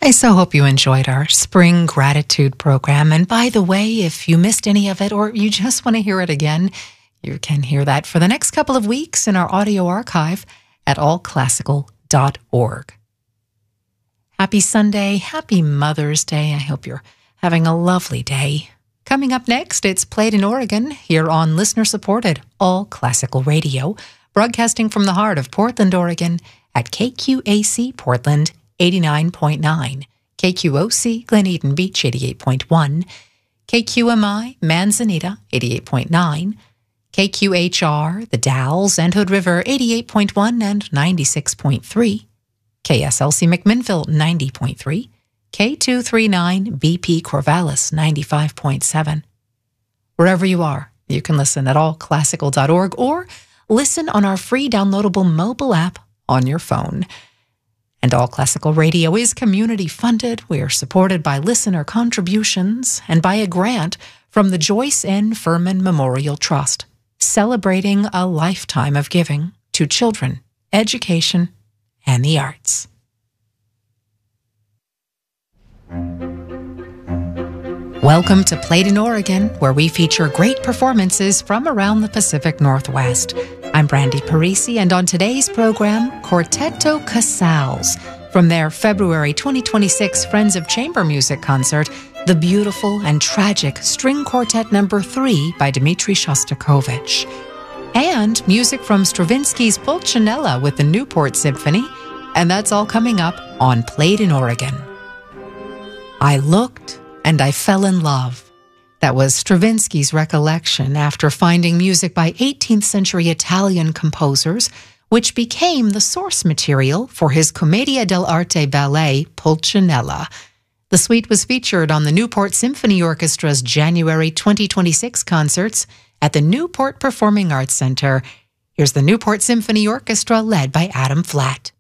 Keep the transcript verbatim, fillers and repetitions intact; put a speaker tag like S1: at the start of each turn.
S1: I so hope you enjoyed our Spring Gratitude program. And by the way, if you missed any of it or you just want to hear it again, you can hear that for the next couple of weeks in our audio archive at all classical dot org. Happy Sunday. Happy Mother's Day. I hope you're having a lovely day. Coming up next, it's Played in Oregon here on listener-supported All Classical Radio, broadcasting from the heart of Portland, Oregon at K Q A C Portland eighty-nine point nine, K Q O C Glen Eden Beach eighty-eight point one, K Q M I Manzanita eighty-eight point nine, K Q H R The Dalles and Hood River eighty-eight point one and ninety-six point three, K S L C McMinnville ninety point three, K two thirty-nine B P Corvallis ninety-five point seven. Wherever you are, you can listen at all classical dot org or listen on our free downloadable mobile app on your phone. And All Classical Radio is community funded. We are supported by listener contributions and by a grant from the Joyce N. Furman Memorial Trust, celebrating a lifetime of giving to children, education, and the arts. Welcome to Played in Oregon, where we feature great performances from around the Pacific Northwest. I'm Brandy Parisi, and on today's program, Quartetto Casals, from their February twenty twenty-six Friends of Chamber Music concert, the beautiful and tragic String Quartet Number three by Dmitri Shostakovich. And music from Stravinsky's Pulcinella with the Newport Symphony, and that's all coming up on Played in Oregon. I looked and I fell in love. That was Stravinsky's recollection after finding music by eighteenth century Italian composers, which became the source material for his Commedia dell'arte ballet Pulcinella. The suite was featured on the Newport Symphony Orchestra's January twenty twenty-six concerts at the Newport Performing Arts Center. Here's the Newport Symphony Orchestra led by Adam Flatt.